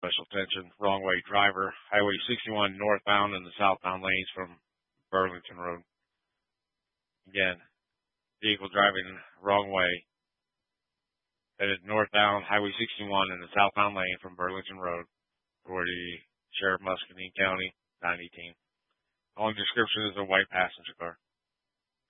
special attention, wrong way driver, Highway 61 northbound in the southbound lanes from Burlington Road. Again, vehicle driving wrong way, headed northbound Highway 61 in the southbound lane from Burlington Road for the Sheriff Muscatine County 90 team. Calling description is a white passenger car.